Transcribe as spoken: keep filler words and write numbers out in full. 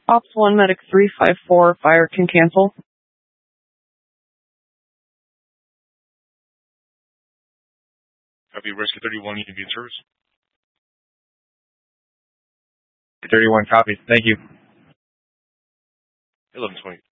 Ops one Medic three five four, fire can cancel. Copy, Rescue thirty-one, you can be in service. thirty-one, copy. Thank you. eleven twenty.